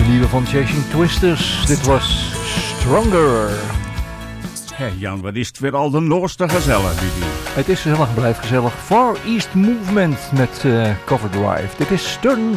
nieuwe van Chasing Twisters. Dit was Stronger. Hey Jan, wat is het weer al de noorste gezellig, Didi. Het is gezellig, blijft gezellig. Far East Movement met Cover Drive. Dit is Turn